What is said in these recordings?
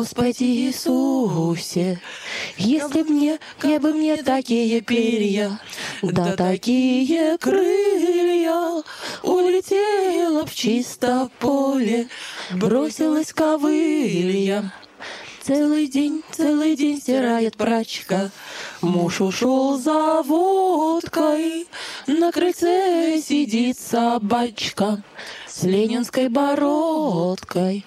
Господи Иисусе, если б мне такие перья, да такие крылья, улетела в чисто поле, бросилась ковылья. Целый день стирает прачка, муж ушел за водкой, на крыльце сидит собачка с ленинской бородкой.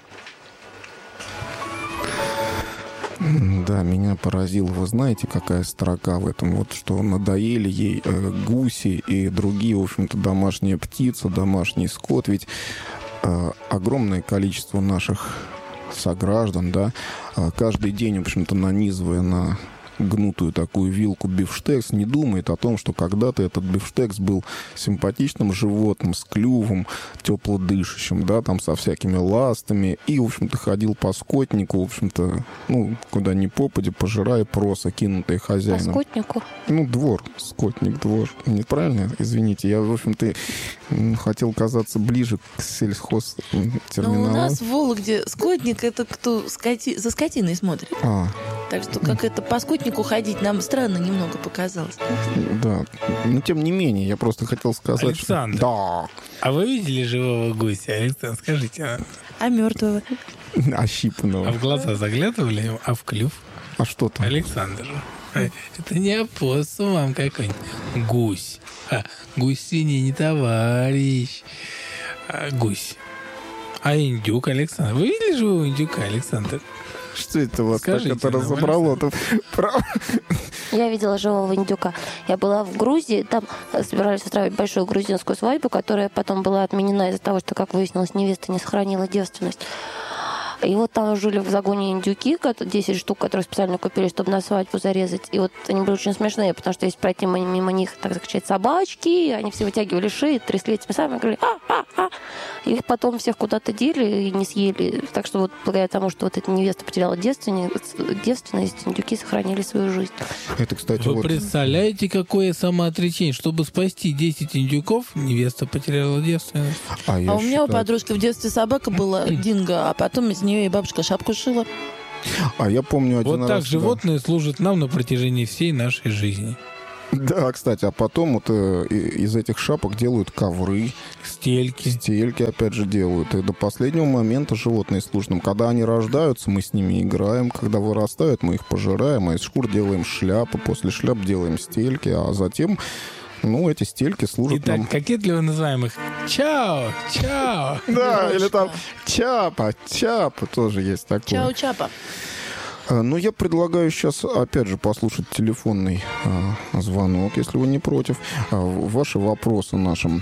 Да, меня поразило, вы знаете, какая строка в этом, вот что надоели ей гуси и другие, в общем-то, домашние птицы, домашний скот, ведь огромное количество наших сограждан, да, каждый день, в общем-то, нанизывая на гнутую такую вилку бифштекс, не думает о том, что когда-то этот бифштекс был симпатичным животным, с клювом, теплодышащим, да, там со всякими ластами, и, в общем-то, ходил по скотнику, в общем-то, ну, куда ни попадя, пожирая проса, кинутые хозяином. По скотнику? Ну, двор, скотник, двор. Неправильно? Извините, я, в общем-то, хотел казаться ближе к сельхозтерминологии. Но у нас в Вологде скотник — это кто за скотиной смотрит. Так что как это по скотнику ходить, нам странно немного показалось. Да, но тем не менее, я просто хотел сказать, Александр, что... Да. А вы видели живого гуся, Александр? Скажите. А мертвого? Ощипанного. А в глаза заглядывали, а в клюв? А что там? Александр, это не опоссум вам какой-нибудь. Гусь. Гусиний не товарищ. Гусь. А индюк, Александр? Вы видели живого индюка, Александр? Что это вас Скажите, так это разобрало? Я видела живого индюка. Я была в Грузии, там собирались устраивать большую грузинскую свадьбу, которая потом была отменена из-за того, что, как выяснилось, невеста не сохранила девственность. И вот там жили в загоне индюки, 10 штук, которые специально купили, чтобы на свадьбу зарезать. И вот они были очень смешные, потому что если пройти мимо них, так сказать, собачки, они все вытягивали шеи, трясли этими самыми, говорили «а-а-а». Их потом всех куда-то дели и не съели. Так что вот благодаря тому, что вот эта невеста потеряла девственность, индюки сохранили свою жизнь. Это, кстати, Вы представляете, какое самоотречение? Чтобы спасти 10 индюков, невеста потеряла девственность. А у меня у подружки в детстве собака была, динго, а потом из нее и бабушка шапку шила. А я помню один раз... Вот так животные служат нам на протяжении всей нашей жизни. Да, кстати, а потом вот из этих шапок делают ковры. Стельки, опять же, делают. И до последнего момента животные служат нам. Когда они рождаются, мы с ними играем. Когда вырастают, мы их пожираем, а из шкур делаем шляпы. После шляп делаем стельки, а затем... Ну, эти стельки служат нам... Итак, кокетливо называем их «Чао! Чао!» Да, или там «Чапа! Чапа!» тоже есть такое. Чао-чапа. Ну, я предлагаю сейчас, опять же, послушать телефонный звонок, если вы не против. Ваши вопросы нашим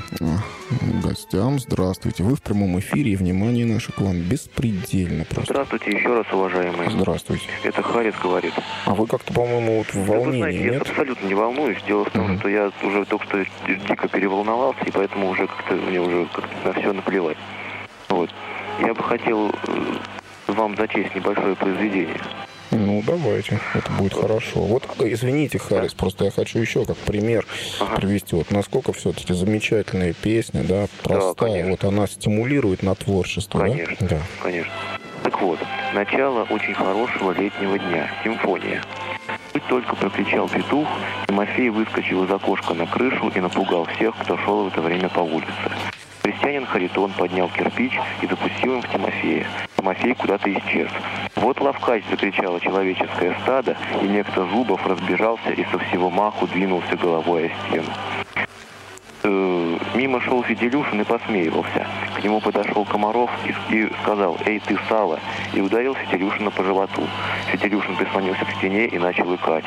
гостям. Здравствуйте. Вы в прямом эфире, и внимание наше к вам беспредельно просто. Здравствуйте еще раз, уважаемые. Здравствуйте. Это Харис говорит. А вы как-то, по-моему, вот в волнении, вы знаете, нет? Я абсолютно не волнуюсь. Дело в том, что я уже только что дико переволновался, и поэтому уже как-то мне уже как-то на все наплевать. Вот. Я бы хотел вам зачесть небольшое произведение. Ну, давайте, это будет хорошо. Вот, извините, Харис, просто я хочу еще как пример привести. Вот насколько все-таки замечательная песня, да, простая, да, вот она стимулирует на творчество, конечно, да? Да, конечно. Так вот, начало очень хорошего летнего дня, симфония. И только прокричал петух, Тимофей выскочил из окошка на крышу и напугал всех, кто шел в это время по улице. Крестьянин Харитон поднял кирпич и запустил им в Тимофея. Тимофей куда-то исчез. «Вот ловкач!» — закричало человеческое стадо, и некто Зубов разбежался и со всего маху двинулся головой о стену. Мимо шел Фиделюшин и посмеивался. К нему подошел Комаров и сказал: «Эй, ты, сало!» и ударил Фиделюшина по животу. Фиделюшин прислонился к стене и начал икать.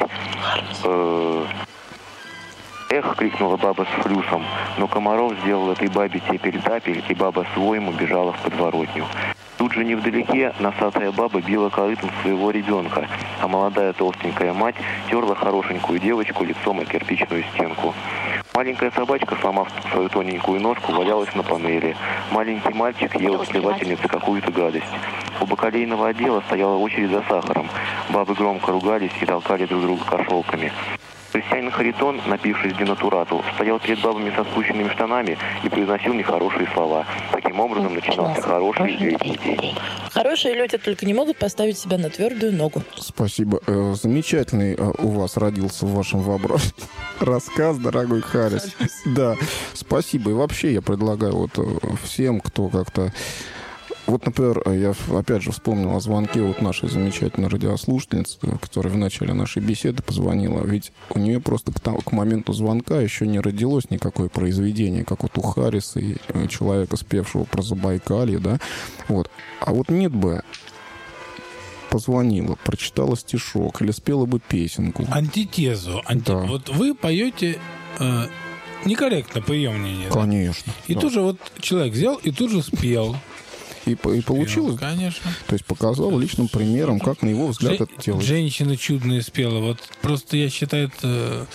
«Эх!» — крикнула баба с флюсом, но Комаров сделал этой бабе тепель-тапель, и баба своим убежала в подворотню. Тут же невдалеке носатая баба била корытом своего ребенка, а молодая толстенькая мать терла хорошенькую девочку лицом о кирпичную стенку. Маленькая собачка, сломав свою тоненькую ножку, валялась на панели. Маленький мальчик ел от сливательницы какую-то гадость. У бакалейного отдела стояла очередь за сахаром. Бабы громко ругались и толкали друг друга кошелками. Христианин Харитон, напившись денатурату, стоял перед бабами со спущенными штанами и произносил нехорошие слова. Таким образом начинался хороший летний день. Хорошие люди только не могут поставить себя на твердую ногу. Спасибо. Замечательный у вас родился в вашем воображении рассказ, дорогой Харрис. Да, спасибо. И вообще я предлагаю вот всем, кто как-то... Вот, например, я опять же вспомнил о звонке вот нашей замечательной радиослушательницы, которая в начале нашей беседы позвонила. Ведь у нее просто к моменту звонка еще не родилось никакое произведение, как вот у Харриса и человека, спевшего про Забайкалье, да. Вот. А вот нет бы позвонила, прочитала стишок или спела бы песенку. Антитезу. Да. Вот вы поете некорректно, по ее мнению. Конечно. И да. тут же вот человек взял и тут же спел. И получилось, конечно. То есть показал личным примером, как, на его взгляд, это делать. Женщина чудная спела. Вот просто я считаю, это...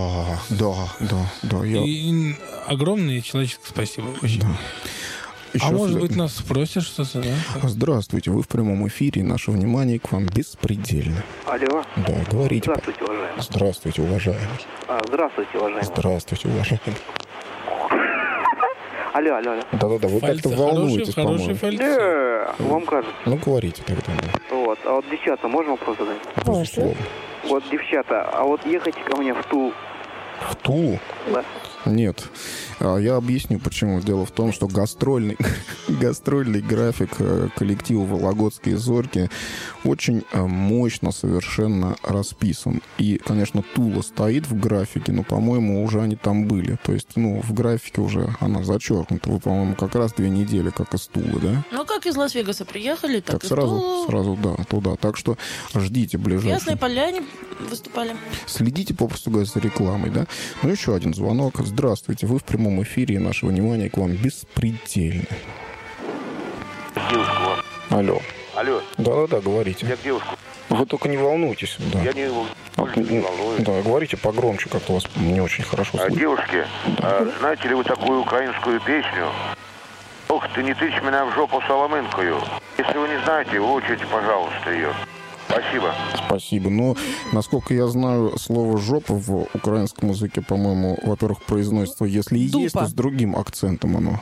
Да. И огромное человеческое спасибо. Очень. Да. А может быть, нас спросят что-то, да? Здравствуйте, вы в прямом эфире, и наше внимание к вам беспредельно. Алло. Да, говорите. Здравствуйте, уважаемый. Здравствуйте, уважаемый. Здравствуйте, уважаемый. Здравствуйте, уважаемый. Алло. Да-да-да, вы как-то волнуетесь, хороший по-моему. Вам кажется. Ну, говорите тогда. Вот. А вот, девчата, можно вопрос задать? Безусловно. Вот, девчата, а вот ехайте ко мне в Тулу. В Тулу? Да. Нет. Я объясню, почему. Дело в том, что гастрольный график коллектива «Вологодские зорьки» очень мощно совершенно расписан. И, конечно, Тула стоит в графике, но, по-моему, уже они там были. То есть, в графике уже она зачеркнута. Вы, по-моему, как раз 2 недели, как из Тулы, да? Ну, как из Лас-Вегаса приехали, так и сразу, да, туда. Так что ждите в ближайшие. Ясной Поляне выступали. Следите, попросту говоря, за рекламой, да? Ну, еще один звонок. Здравствуйте, вы в прямом эфире, и наше внимание к вам беспредельно. Девушку. Алло. Алло. Да, говорите. Я к девушку. Вы только не волнуйтесь. Да. Я не волнуюсь. Да, говорите погромче, как-то вас не очень хорошо слышно. Девушки, знаете ли вы такую украинскую песню? Ох ты, не тычь меня в жопу соломинкою. Если вы не знаете, выучите, пожалуйста, ее. Спасибо. Спасибо. Но, насколько я знаю, слово «жопа» в украинском языке, по-моему, во-первых, произносится, если и есть, то с другим акцентом оно.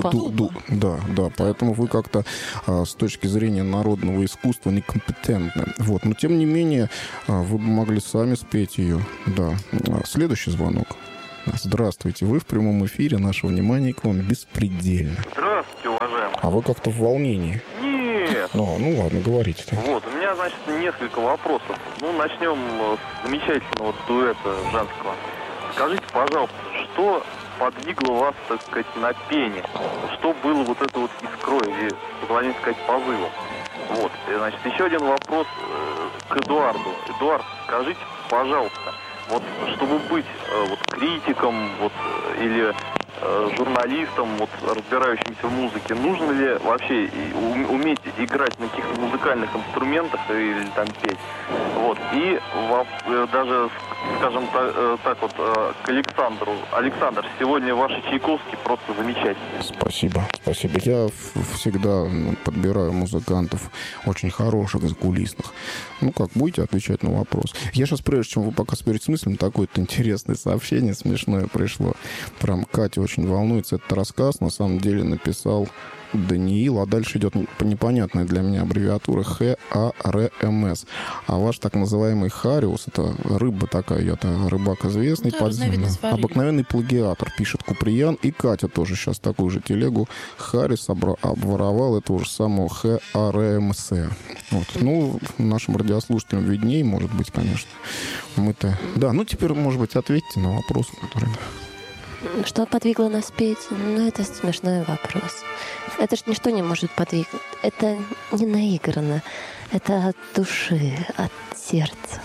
Да. Поэтому вы как-то с точки зрения народного искусства некомпетентны. Вот. Но, тем не менее, вы бы могли сами спеть ее. Да. Следующий звонок. Здравствуйте. Вы в прямом эфире. Наше внимание к вам беспредельно. Здравствуйте, уважаемый. А вы как-то в волнении. Нет. Ну ладно, говорите. Вот, у меня, значит, несколько вопросов. Начнем с замечательного дуэта женского. Скажите, пожалуйста, что подвигло вас, так сказать, на пение? Что было вот это вот искрой или, позволение сказать, позывом? Вот, значит, еще один вопрос к Эдуарду. Эдуард, скажите, пожалуйста, вот, чтобы быть критиком, или журналистом, разбирающимся в музыке, нужно ли вообще уметь играть на каких-то музыкальных инструментах или там петь? Вот. И даже, скажем так, к Александру. Александр, сегодня ваши Чайковские просто замечательные. Спасибо. Я всегда подбираю музыкантов очень хороших, закулисных. Как будете отвечать на вопрос? Я сейчас, прежде чем вы пока соберете с мыслями, такое-то интересное сообщение смешное пришло. Прям Катя очень волнуется. Этот рассказ на самом деле написал Даниил, а дальше идет непонятная для меня аббревиатура ХАРМС. А ваш так называемый Хариус, это рыба такая, я-то рыбак известный, обыкновенный плагиатор, пишет Куприян, и Катя тоже сейчас такую же телегу Харрис обворовал этого же самого ХАРМС. Вот. Нашим радиослушателям виднее, может быть, конечно. Мы-то... Да, теперь, может быть, ответьте на вопросы, которые... Что подвигло нас петь? Это смешной вопрос. Это ж ничто не может подвигнуть. Это не наигранно. Это от души, от сердца.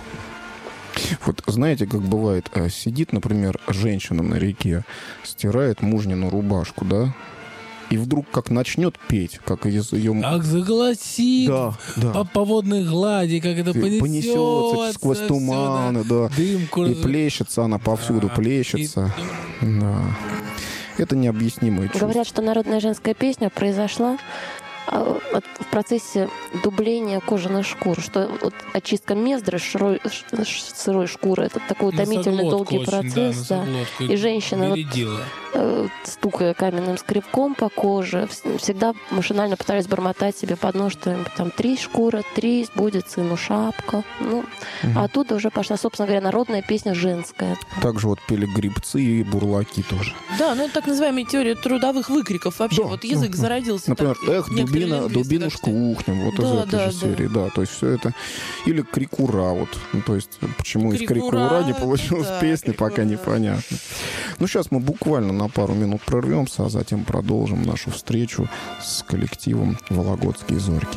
Вот знаете, как бывает, сидит, например, женщина на реке, стирает мужнину рубашку, да? И вдруг как начнет петь, как из ее... Как заголосит по водной глади, как это понесется сквозь туманы, да. Дым, и плещется она повсюду, плещется. Да. Это необъяснимое чувство. Говорят, что народная женская песня произошла в процессе дубления кожаных шкур, что вот очистка мездры сырой шкуры, это такой утомительный долгий процесс. Да. И женщина, вот, стукая каменным скребком по коже, всегда машинально пытались бормотать себе под нос что-нибудь там: 3 шкуры, 3, будет сыну шапка. Ну, а оттуда уже пошла, собственно говоря, народная песня женская. Также вот пели гребцы и бурлаки тоже. Да, ну это так называемая теория трудовых выкриков. Вообще, да, вот язык зародился. Например, так, дубинушку ухнем, вот из этой же серии. Да, то есть все это. Или крикура, вот. Ну, то есть почему из крикура не получилась песня, пока непонятно. Ну, сейчас мы буквально на пару минут прервемся, а затем продолжим нашу встречу с коллективом «Вологодские зорьки».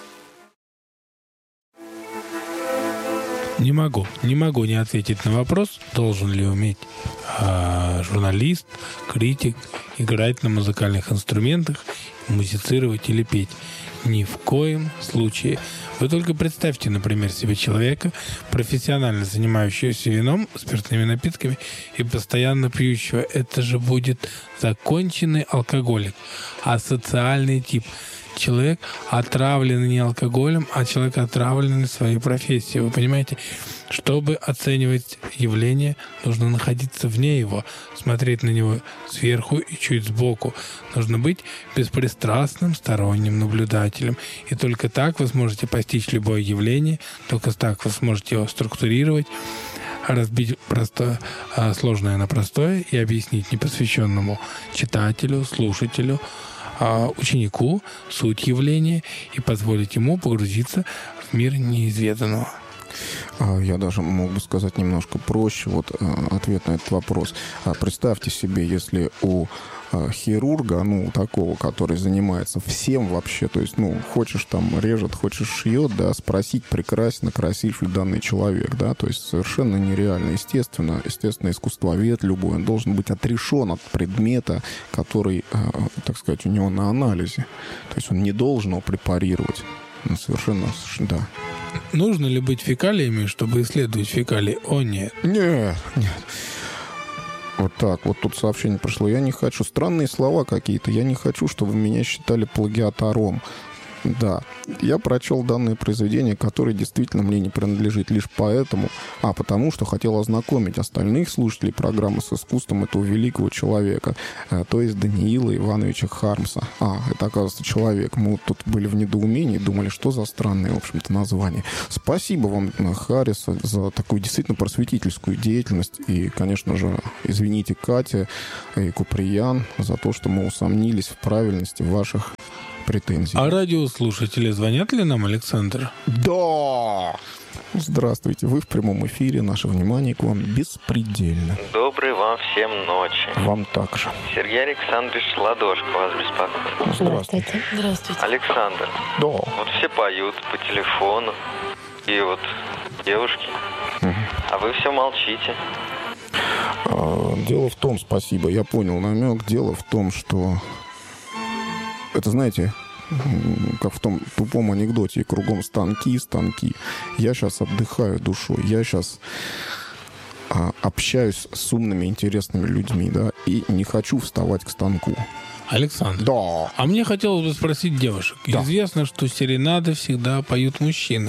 Не могу не ответить на вопрос, должен ли уметь журналист, критик играть на музыкальных инструментах, музицировать или петь. Ни в коем случае. Вы только представьте, например, себе человека, профессионально занимающегося вином, спиртными напитками и постоянно пьющего. Это же будет законченный алкоголик, асоциальный тип. Человек отравленный не алкоголем, а человек отравленный своей профессией. Вы понимаете? Чтобы оценивать явление, нужно находиться вне его, смотреть на него сверху и чуть сбоку. Нужно быть беспристрастным, сторонним наблюдателем. И только так вы сможете постичь любое явление, только так вы сможете его структурировать, разбить сложное на простое и объяснить непосвященному читателю, слушателю, ученику суть явления и позволить ему погрузиться в мир неизведанного. Я даже мог бы сказать немножко проще ответ на этот вопрос. Представьте себе, если у хирурга, такого, который занимается всем вообще, то есть, хочешь там режет, хочешь шьет, да, спросить, прекрасно, красив ли данный человек, да, то есть совершенно нереально. Естественно, искусствовед любой, он должен быть отрешен от предмета, который, так сказать, у него на анализе. То есть он не должен его препарировать. Совершенно, да. Нужно ли быть фекалиями, чтобы исследовать фекалии? О, нет. Нет. Вот так. Вот тут сообщение пришло. Я не хочу. Странные слова какие-то. Я не хочу, чтобы меня считали плагиатором. Да. Я прочел данное произведение, которое действительно мне не принадлежит лишь потому что хотел ознакомить остальных слушателей программы с искусством этого великого человека, то есть Даниила Ивановича Хармса. Это, оказывается, человек. Мы тут были в недоумении, думали, что за странное, в общем-то, название. Спасибо вам, Харрис, за такую действительно просветительскую деятельность. И, конечно же, извините, Катя и Куприян, за то, что мы усомнились в правильности ваших претензий. А радиослушатели звонят ли нам, Александр? Да! Здравствуйте, вы в прямом эфире. Наше внимание к вам беспредельно. Доброй вам всем ночи. Вам также. Сергей Александрович Ладошко вас беспокоит. Здравствуйте. Здравствуйте. Александр. Да. Вот все поют по телефону. И вот девушки. А вы все молчите. Дело в том, спасибо, я понял намек. Дело в том, что... Это, знаете, как в том тупом анекдоте, кругом станки. Я сейчас отдыхаю душой, я сейчас общаюсь с умными, интересными людьми, да, и не хочу вставать к станку. Александр, да. А мне хотелось бы спросить девушек. Да. Известно, что серенады всегда поют мужчины.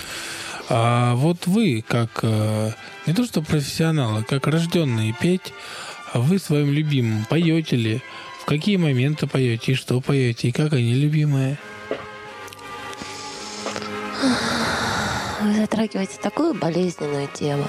А вот вы, как не то что профессионалы, как рожденные петь, вы своим любимым поете ли? В какие моменты поете, и что поете, и как они любимые? Вы затрагиваете такую болезненную тему.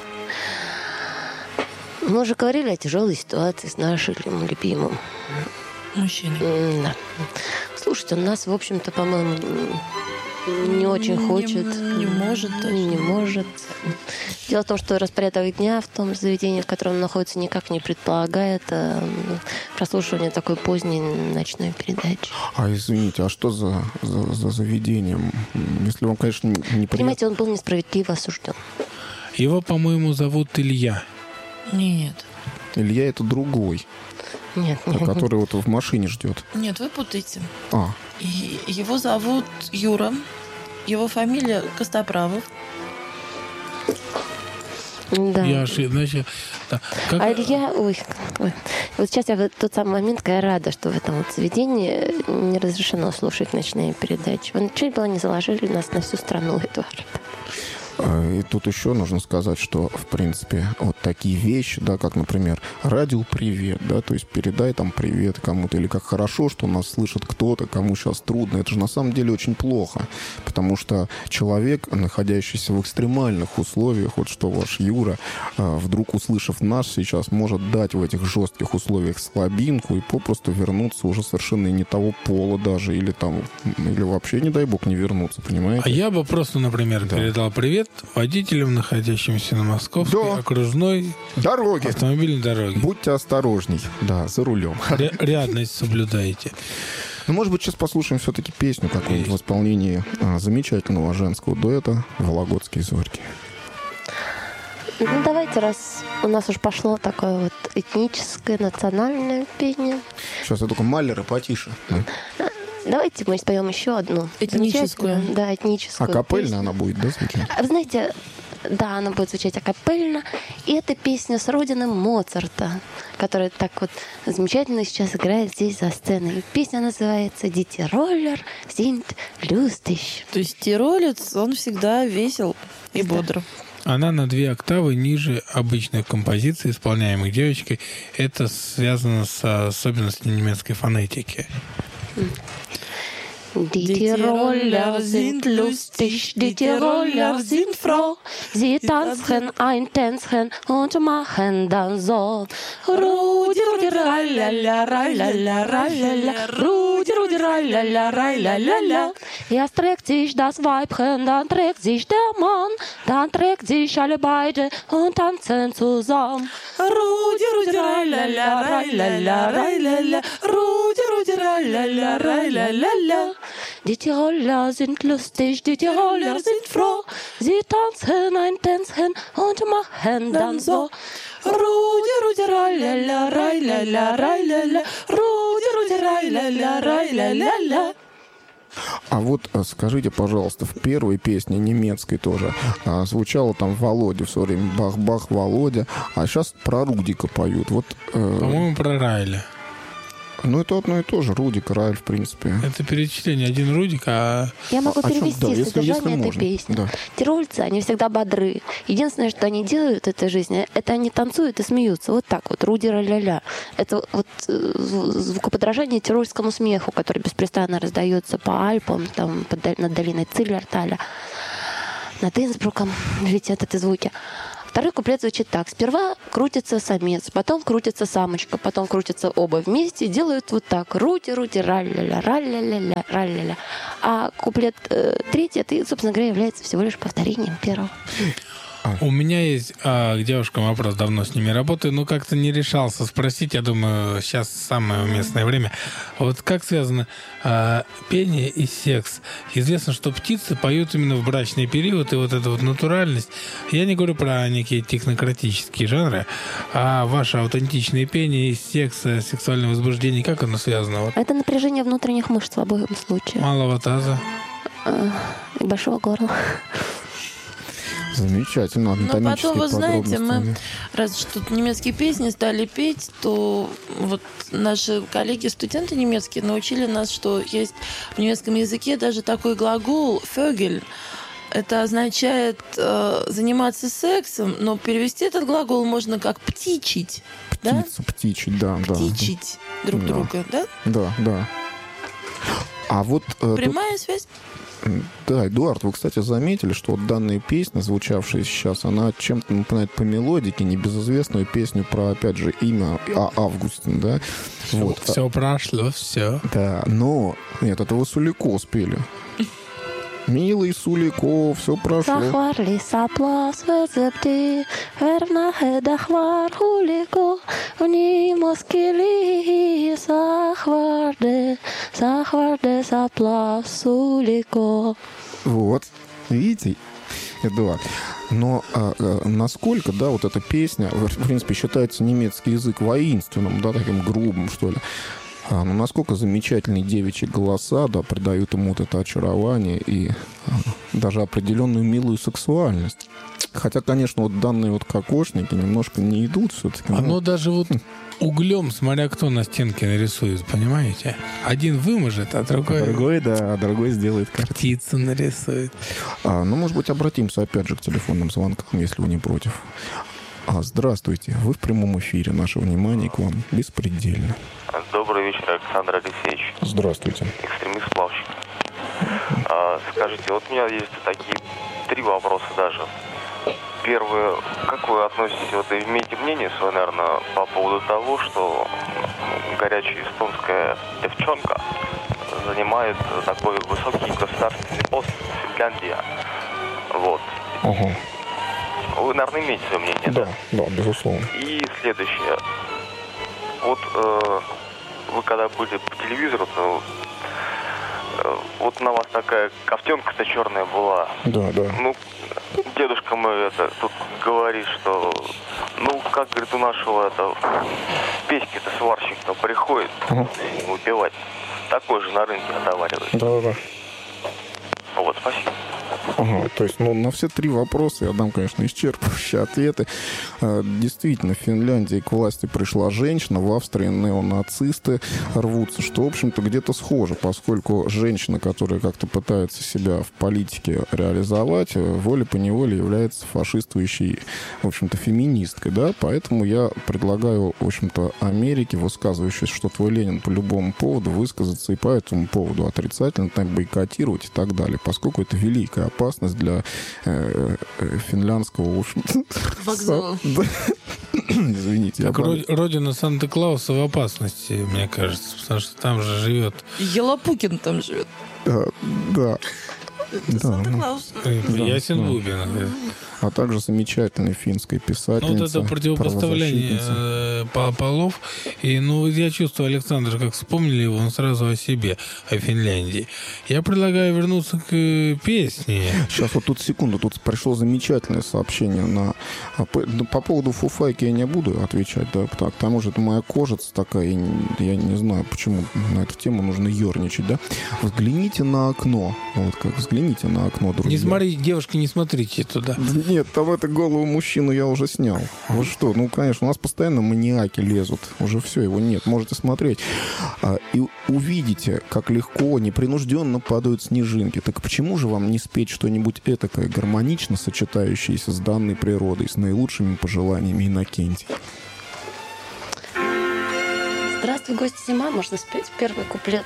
Мы уже говорили о тяжелой ситуации с нашим любимым мужчиной. Да. Слушайте, он нас, в общем-то, по-моему, не очень хочет. Не может. Не может. Дело в том, что распорядок дня в том заведении, в котором он находится, никак не предполагает прослушивание такой поздней ночной передачи. Извините, а что за заведением? Если вам, конечно, не понимаете, он был несправедливо осужден. Его, по-моему, зовут Илья. Нет. Илья — это другой. Нет. Который вот в машине ждет. Нет, вы путаете. И его зовут Юра. Его фамилия Костоправов. Да. Значит, Да. А Илья, ой, вот сейчас я в тот самый момент, когда я рада, что в этом вот заведении не разрешено слушать ночные передачи. Вы чуть было не заложили нас на всю страну, Эдуард. И тут еще нужно сказать, что, в принципе, вот такие вещи, да, как, например, радио «Привет», да, то есть передай там привет кому-то, или как хорошо, что нас слышит кто-то, кому сейчас трудно, это же на самом деле очень плохо, потому что человек, находящийся в экстремальных условиях, вот что ваш Юра, вдруг услышав нас сейчас, может дать в этих жестких условиях слабинку и попросту вернуться уже совершенно не того пола даже, или там, или вообще, не дай бог, не вернуться, понимаете? А я бы просто, например, передал привет водителям, находящимся на Московской окружной дороге, автомобильной дороге. Будьте осторожней, да, за рулем. Рядность соблюдайте. Ну, может быть, сейчас послушаем все-таки песню какую-нибудь в исполнении замечательного женского дуэта «Вологодские зорьки». Ну, давайте, раз у нас уж пошло такое вот этническое, национальное пение. Сейчас я только Маллера потише. Давайте мы споем еще одну. Этническую. Да, этническую. Акапельно песню. она будет, да, звучать? Вы знаете, да, она будет звучать акапельно. И это песня с родины Моцарта, которая так вот замечательно сейчас играет здесь за сценой. Песня называется «Die Tiroler sind lustig». То есть тиролец, он всегда весел и бодр. Она на 2 октавы ниже обычных композиций, исполняемых девочкой. Это связано с особенностями немецкой фонетики. Die Tiroler sind lustig, die Tiroler sind froh. Sie tanzen ein Tänzchen und machen dann so. Rudi, Rudi, rallala, rallala, rallala. Rudi, Rudi, rallala, rallala. Erst trägt sich das Weibchen, dann trägt sich der Mann, dann trägt sich alle beide und tanzen zusammen. Rudi, Rudi, rallala, rallala, rallala. Rudi, Rudi, rallala, rallala. Die Tiroler sind lustig, die Tiroler sind froh. Sie tanzen ein Tänzchen und machen dann so. Rudi, Rudi, rallala, rallala, rallala. Rudi, Rudi, rallala, rallala. А вот скажите, пожалуйста, в первой песне немецкой тоже звучало там Володя все время, бах-бах, Володя, а сейчас про Рудика поют. Вот, по-моему, про Райля. Ну, это одно и то же. Рудик, Райль, в принципе. Это перечисление. Один Рудик, а... Я могу перевести содержание этой песни. Да. Тирольцы, они всегда бодры. Единственное, что они делают в этой жизни, это они танцуют и смеются. Вот так вот. Руди, ля-ля-ля. Это вот звукоподражание тирольскому смеху, который беспрестанно раздается по Альпам, там, над долиной Циллерталя, над Инсбруком летят эти звуки. Второй куплет звучит так. Сперва крутится самец, потом крутится самочка, потом крутятся оба вместе, делают вот так. Рути-рути, ралля-ля, ралля-ля-ля, ралля-ля. А куплет третий, это, собственно говоря, является всего лишь повторением первого. У меня есть к девушкам вопрос, давно с ними работаю, но как-то не решался спросить, я думаю, сейчас самое уместное время. Вот как связано пение и секс? Известно, что птицы поют именно в брачный период, и вот эта вот натуральность. Я не говорю про некие технократические жанры, а ваше аутентичное пение и секс, сексуальное возбуждение, как оно связано? Это напряжение внутренних мышц в обоих случаях. Малого таза. И большого горла. Замечательно. Но потом, вы знаете, мы, раз что тут немецкие песни стали петь, то вот наши коллеги-студенты немецкие научили нас, что есть в немецком языке даже такой глагол «фёгель». Это означает заниматься сексом, но перевести этот глагол можно как «птичить». Птица, да? Птичить, да. Птичить друг друга, да? Да, да. А вот... Прямая связь? Да, Эдуард, вы, кстати, заметили, что вот данная песня, звучавшая сейчас, она чем-то напоминает по мелодике небезызвестную песню про, опять же, имя Августин, да? Вот. Все прошло, все. Да, но... Нет, это вы Сулико спели. Милый Сулико, все прошло. Захварли саплас везепти, вернахе дахвар хулико, уни москили захварде саплас сулико. Вот, видите, Эдуард. Но насколько, да, вот эта песня, в принципе, считается немецкий язык воинственным, да, таким грубым, что ли. Ну, насколько замечательные девичьи голоса, да, придают ему вот это очарование и даже определенную милую сексуальность. Хотя, конечно, вот данные вот кокошники немножко не идут все-таки. Оно даже вот углем, смотря кто на стенке нарисует, понимаете? Один выможет, а другой сделает картину. Птицу нарисует. Может быть, обратимся опять же к телефонным звонкам, если вы не против. Здравствуйте, вы в прямом эфире. Наше внимание к вам беспредельно. Добрый вечер, Александр Алексеевич. Здравствуйте. Экстремист-плавщик. Скажите, вот у меня есть такие 3 вопроса даже. Первое, как вы относитесь, вот имеете мнение свое, наверное, по поводу того, что горячая эстонская девчонка занимает такой высокий государственный пост в Финляндии. Вот. Ага. Вы, наверное, имеете свое мнение, да, безусловно. И следующее. Вот вы когда были по телевизору, то вот на вас такая кофтенка-то черная была. Да. Ну, дедушка мой тут говорит, что, как, говорит, у нашего печки-то сварщик-то приходит выпивать. Такой же на рынке отоваривает. Да. Вот, спасибо. Ага, то есть, на все 3 вопроса я дам, конечно, исчерпывающие ответы. Действительно, в Финляндии к власти пришла женщина, в Австрии неонацисты рвутся, что, в общем-то, где-то схоже, поскольку женщина, которая как-то пытается себя в политике реализовать, волей-поневоле является фашистующей, в общем-то, феминисткой, да, поэтому я предлагаю, в общем-то, Америке, высказывающей, что твой Ленин по любому поводу, высказаться и по этому поводу отрицательно, там, бойкотировать и так далее, поскольку это великая опасность для финляндского, в общем-то... Вокзала. Извините. Так родина Санта-Клауса в опасности, мне кажется, потому что там же живет... Елопукин там живет. Да. Это Санта-Клаус. Ясен Бубин. А также замечательной финской писательницы. Вот это противопоставление полов. И, я чувствую, Александр, как вспомнили его, он сразу о себе, о Финляндии. Я предлагаю вернуться к песне. Сейчас вот тут секунду, тут пришло замечательное сообщение по поводу фуфайки я не буду отвечать, да, к тому же это моя кожица такая, я не знаю, почему на эту тему нужно ерничать, да. Взгляните на окно, взгляните на окно, друзья. Не смотрите, девушки, не смотрите туда. Нет, там голову мужчину я уже снял. Вы что? Конечно, у нас постоянно маньяки лезут. Уже все, его нет. Можете смотреть. И увидите, как легко, непринужденно падают снежинки. Так почему же вам не спеть что-нибудь этакое, гармонично сочетающееся с данной природой, с наилучшими пожеланиями Иннокентия? Здравствуй, гость зима. Можно спеть первый куплет?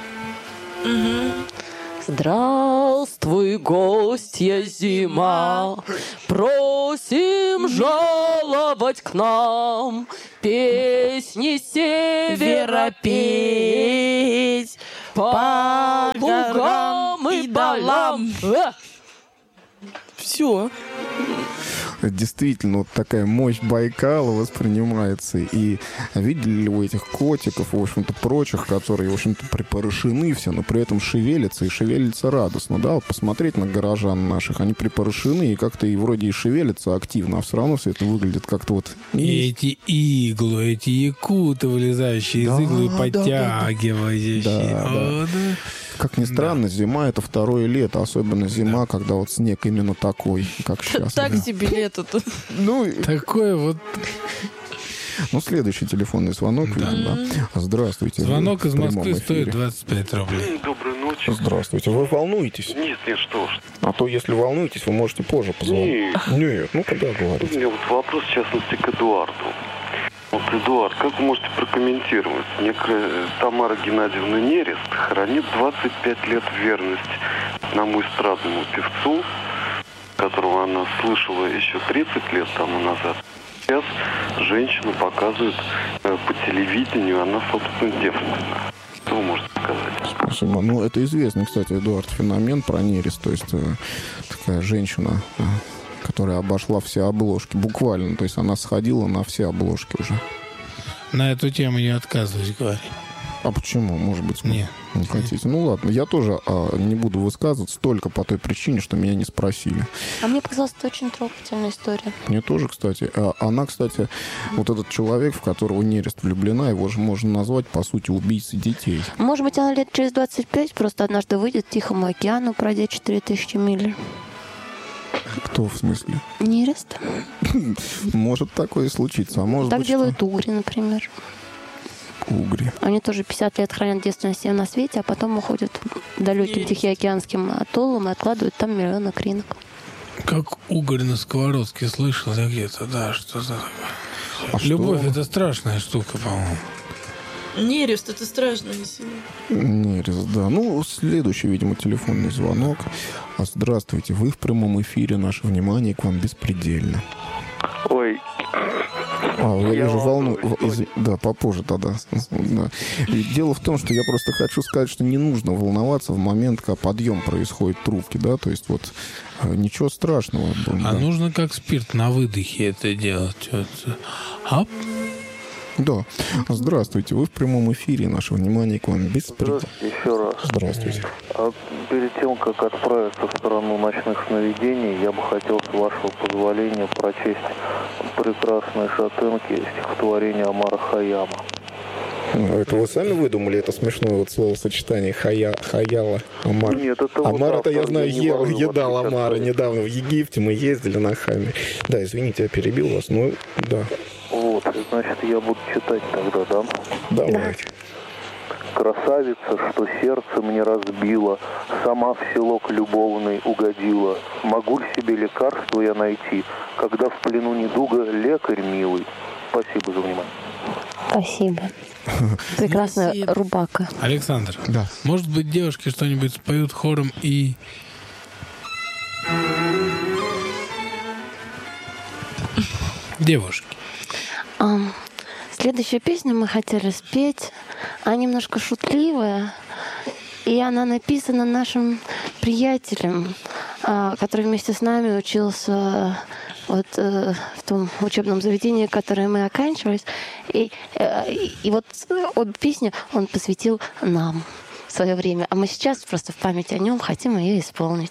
Здравствуй, гостья зима, просим жаловать к нам, песни севера петь, по лугам и долам. Все. Действительно, вот такая мощь Байкала воспринимается. И видели ли вы этих котиков, в общем-то, прочих, которые, в общем-то, припорошены все, но при этом шевелятся, и шевелятся радостно, да? Вот посмотреть на горожан наших, они припорошены, и как-то и вроде и шевелятся активно, а все равно все это выглядит как-то вот... И эти иглы, эти якуты, вылезающие из иглы, подтягивающие. Да. Как ни странно, зима — это второе лето, особенно зима, когда вот снег именно такой, как сейчас. Так себе лето-то. Такое вот... Следующий телефонный звонок. Да. Здравствуйте. Звонок из Москвы стоит 25 рублей. Доброй ночи. Здравствуйте. Вы волнуетесь? Нет, что ж. А то, если волнуетесь, вы можете позже позвонить. Нет, когда говорить? У меня вот вопрос, в частности, к Эдуарду. Эдуард, как вы можете прокомментировать? Некая Тамара Геннадьевна Нерест хранит 25 лет верность одному эстрадному певцу, которого она слышала еще 30 лет тому назад. Сейчас женщину показывают по телевидению, она, собственно, девственна. Что вы можете сказать? Спасибо. Это известный, кстати, Эдуард, феномен про Нерест. То есть такая женщина, которая обошла все обложки. Буквально. То есть она сходила на все обложки уже. На эту тему не отказываюсь говорить. А почему? Может быть, не хотите? Ладно, я тоже не буду высказываться только по той причине, что меня не спросили. А мне показалось, это очень трогательная история. Мне тоже, кстати. Она, кстати, вот этот человек, в которого Нерест влюблена, его же можно назвать, по сути, убийцей детей. Может быть, она лет через 25 просто однажды выйдет к Тихому океану, пройдя 4000 миль. Кто в смысле? Нерест. Может такое и случиться. А может Так быть, делают угри, например. Угри. Они тоже 50 лет хранят девственность всем на свете, а потом уходят к далеким Тихоокеанским атоллам и откладывают там миллионы кринок. Как угорь на сковородке слышал я где-то, да, что-то такое. Любовь — это страшная штука, по-моему. Нерест — это страшно весело. Нерест, да. Ну, следующий, видимо, телефонный звонок. Здравствуйте, вы в прямом эфире. Наше внимание к вам беспредельно. Ой. Я вижу волну. Да, попозже тогда. Да. Дело в том, что я просто хочу сказать, что не нужно волноваться в момент, когда подъем происходит трубки, да, то есть вот ничего страшного. А да. Нужно как спирт на выдохе это делать. Вот. Да. Здравствуйте. Вы в прямом эфире. Наше внимание к вам беспредельно. Здравствуйте еще раз. Здравствуйте. Перед тем, как отправиться в страну ночных сновидений, я бы хотел, с вашего позволения, прочесть прекрасные шатенки стихотворения Омара Хайяма. Это вы сами выдумали это смешное вот словосочетание Хаяла Омар? Нет, это Омар, это я знаю, едал Омара от... недавно в Египте, мы ездили на Хаме. Да, извините, я перебил вас, но да. Вот, значит, я буду читать тогда, да? Давайте. Красавица, что сердце мне разбила, сама в селок любовный угодила. Могу ли себе лекарство я найти, когда в плену недуга лекарь милый? Спасибо за внимание. Спасибо. Прекрасная рубака. Александр, да. Может быть, девушки что-нибудь споют хором и... Девушки. Следующую песню мы хотели спеть. Она немножко шутливая. И она написана нашим приятелем, который вместе с нами учился вот в том учебном заведении, которое мы оканчивались. И вот песню он посвятил нам в свое время. А мы сейчас просто в память о нем хотим ее исполнить.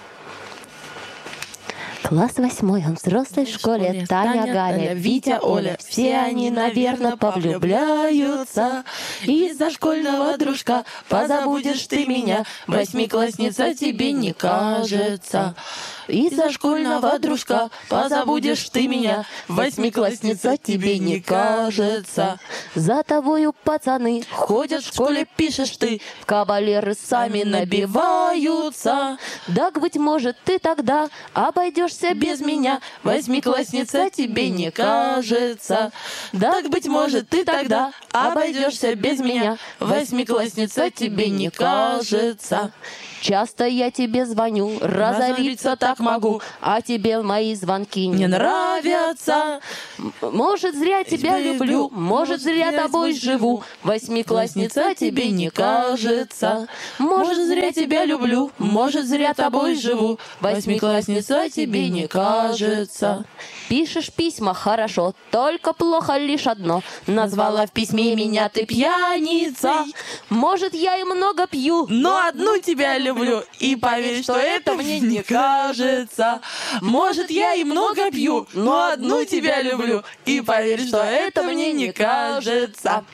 Класс 8, он в взрослой школе. Таня, Галя, Витя, Оля. Все они, наверное, повлюбляются. Из-за школьного дружка позабудешь ты меня. Восьмиклассница тебе не кажется. Из-за школьного дружка позабудешь ты меня. Восьмиклассница тебе не кажется. За тобою пацаны ходят в школе, пишешь ты. Кавалеры сами набиваются. Так, быть может, ты тогда обойдешься без меня. Восьмиклассница тебе не кажется. Так, быть может, ты тогда обойдешься без меня. Восьмиклассница тебе не кажется. Часто я тебе звоню, разориться так могу, а тебе мои звонки не нравятся. Может, зря тебя люблю, может, зря тобой живу. Восьмиклассница тебе не кажется. Может, зря тебя люблю, может, зря тобой живу. Восьмиклассница тебе не кажется. Пишешь письма хорошо, только плохо лишь одно. Назвала в письме меня ты пьяница. Может, я и много пью, но одну тебя люблю. И поверь, что это мне не кажется. Может, я и много пью, но одну тебя люблю. И поверь, что это мне не кажется.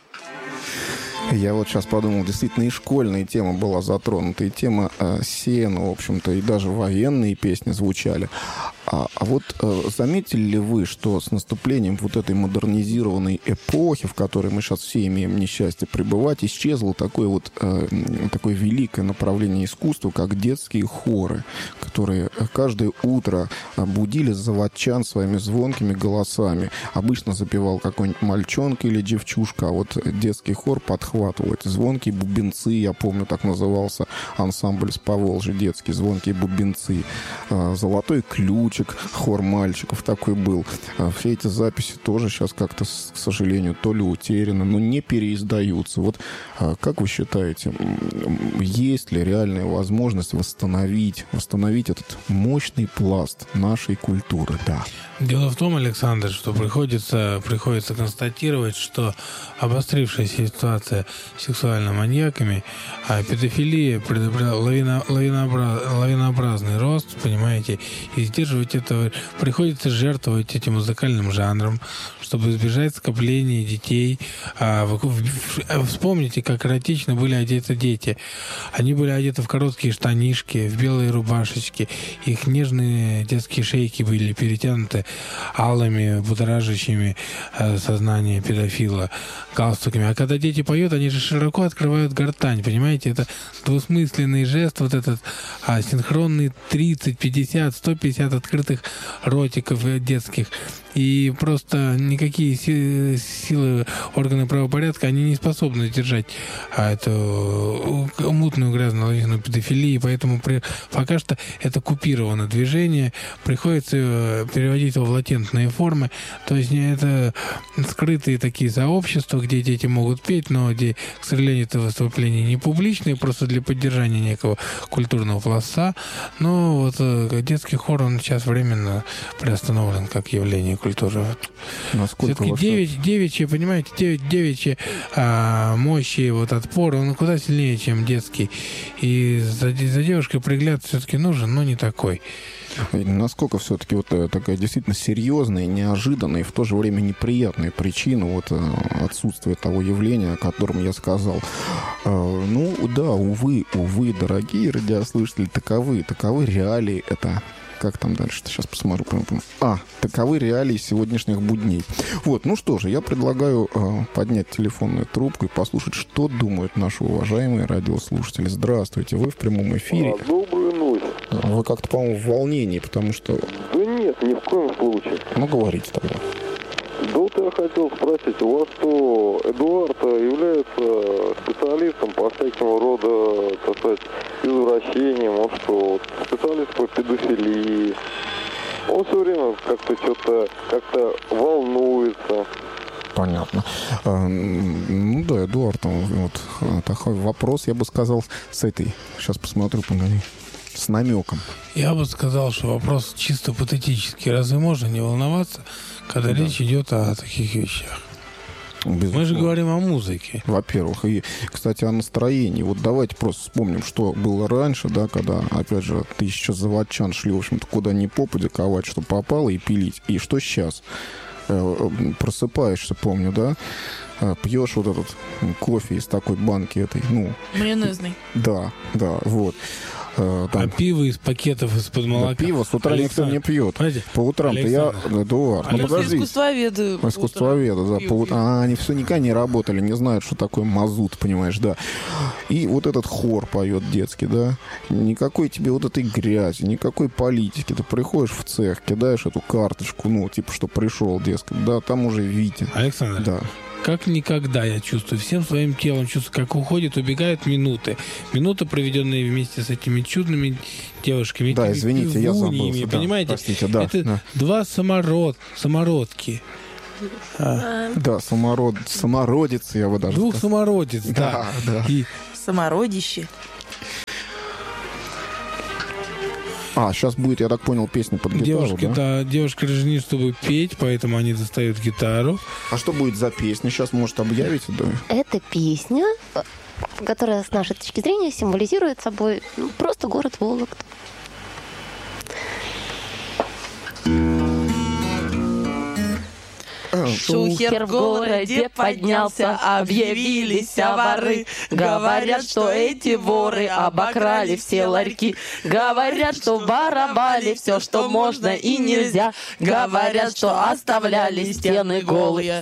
Я вот сейчас подумал, действительно, и школьная тема была затронута, и тема Сеяна, в общем-то, и даже военные песни звучали. А вот заметили ли вы, что с наступлением вот этой модернизированной эпохи, в которой мы сейчас все имеем несчастье пребывать, исчезло такое великое направление искусства, как детские хоры, которые каждое утро будили заводчан своими звонкими голосами. Обычно запевал какой-нибудь мальчонка или девчушка, а вот детский хор подхватывал эти звонкие бубенцы, я помню, так назывался ансамбль с Поволжья, детские звонкие бубенцы. «Золотой ключик», хор мальчиков такой был. Все эти записи тоже сейчас как-то, к сожалению, то ли утеряны, но не переиздаются. Вот как вы считаете, есть ли реальная возможность восстановить этот мощный пласт нашей культуры? Да. Дело в том, Александр, что приходится констатировать, что обострившаяся ситуация с сексуальными маньяками, педофилия лавинообразный рост, понимаете, и сдерживает жертвовать этим музыкальным жанром, чтобы избежать скопления детей. Вспомните, как эротично были одеты дети. Они были одеты в короткие штанишки, в белые рубашечки. Их нежные детские шейки были перетянуты алыми, будоражащими сознание педофила галстуками. А когда дети поют, они же широко открывают гортань. Понимаете, это двусмысленный жест, вот этот синхронный 30, 50, 150 открытых ротиков детских. И просто никакие силы, органы правопорядка, они не способны сдержать эту мутную, грязную, ловизну педофилии. Поэтому пока что это купировано движение. Приходится переводить его в латентные формы. То есть это скрытые такие сообщества, где дети могут петь, но где, к сожалению, это выступления не публичные, просто для поддержания некого культурного пласта. Но вот детский хор, он сейчас временно приостановлен как явление культуры. Все-таки девичьи, понимаете, девичьи мощи, вот отпор, он куда сильнее, чем детский. И за девушкой пригляд все-таки нужен, но не такой. Насколько все-таки вот такая действительно серьезная, неожиданная и в то же время неприятная причина вот отсутствия того явления, о котором я сказал. Ну да, увы, дорогие радиослушатели, таковы реалии это. Как там дальше? Сейчас посмотрю. Таковы реалии сегодняшних будней. Вот, ну что же, я предлагаю поднять телефонную трубку и послушать, что думают наши уважаемые радиослушатели. Здравствуйте, вы в прямом эфире. Добрую ночь. Вы как-то, по-моему, в волнении, потому что... Да нет, ни в коем случае. Ну, говорите тогда. Да вот я хотел спросить, у вас что, Эдуард является специалистом по всякого рода, так сказать, извращениям, он что, специалист по педофилии, он все время как-то волнуется. Понятно. Ну да, Эдуард, вот такой вопрос, я бы сказал, сейчас посмотрю, погоди, с намеком. Я бы сказал, что вопрос чисто патетический. Разве можно не волноваться, когда речь идет о таких вещах? Безусловно. Мы же говорим о музыке. Во-первых. И, кстати, о настроении. Вот давайте просто вспомним, что было раньше, да, когда, опять же, тысяча заводчан шли, в общем-то, куда ни попадя ковать, что попало, и пилить. И что сейчас? Просыпаешься, помню, да? Пьешь вот этот кофе из такой банки этой, майонезный. Да, вот. А пиво из пакетов из-под молока. Да, пиво с утра никто не пьет. По утрам-то Эдуард. Подожди. Искусствоведы, да. Они все никогда не работали, не знают, что такое мазут, понимаешь, да. И вот этот хор поет детский, да. Никакой тебе вот этой грязи, никакой политики. Ты приходишь в цех, кидаешь эту карточку, что пришел, дескать, да, там уже Витя. Александр, да. Как никогда я чувствую, всем своим телом чувствую, как убегают минуты. Минуты, проведенные вместе с этими чудными девушками. Да, извините, я забылся. Понимаете? Простите, да. Это два самородки. Да, самородицы, я бы даже сказал. Двух самородиц, да. И... Самородище. Сейчас будет, я так понял, песня под гитару, Девушки рождены, чтобы петь, поэтому они достают гитару. А что будет за песня? Сейчас, может, объявите, да? Это песня, которая, с нашей точки зрения, символизирует собой просто город Вологду. Шухер в городе поднялся, объявились воры. Говорят, что эти воры обокрали все ларьки. Говорят, что воровали все, что можно и нельзя. Говорят, что оставляли стены голые.